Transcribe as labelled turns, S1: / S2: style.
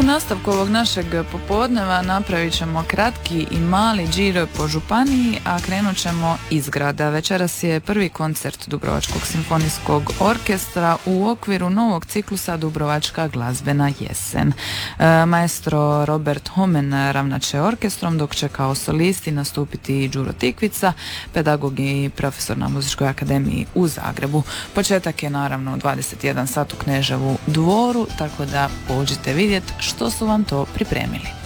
S1: nastavku ovog našeg popodneva napravit ćemo kratki i mali điro po županiji, a krenut ćemo iz grada. Večeras je prvi koncert Dubrovačkog simfonijskog orkestra u okviru novog ciklusa Dubrovačka glazbena jesen. Maestro Robert Homen ravnat će orkestrom, dok će kao solisti nastupiti Đuro Tikvica, pedagog i profesor na Muzičkoj akademiji u Zagrebu. Početak je naravno u 21 sat u Kneževu dvoru, tako da pođite vidjeti što su vam to pripremili.